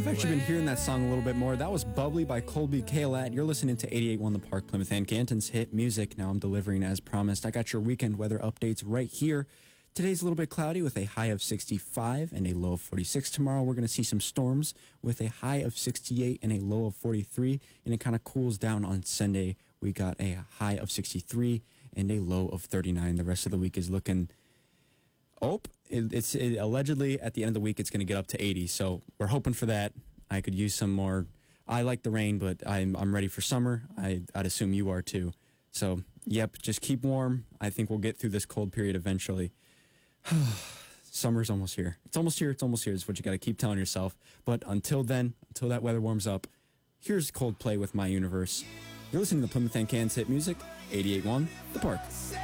I've actually been hearing that song a little bit more. That was Bubbly by Colby Kalat. You're listening to 88.1 The Park, Plymouth and Canton's hit music. Now I'm delivering as promised. I got your weekend weather updates right here. Today's a little bit cloudy with a high of 65 and a low of 46. Tomorrow we're going to see some storms with a high of 68 and a low of 43. And it kind of cools down on Sunday. We got a high of 63 and a low of 39. The rest of the week is looking... It's allegedly at the end of the week it's going to get up to 80, so we're hoping for that. I could use some more. I like the rain, but I'm ready for summer. I'd assume you are too. So, yep, just keep warm. I think we'll get through this cold period eventually. Summer's almost here. It's almost here. It's almost here is what you got to keep telling yourself. But until then, until that weather warms up, here's Coldplay with My Universe. You're listening to Plymouth and Canton's hit music, 88.1 The Park.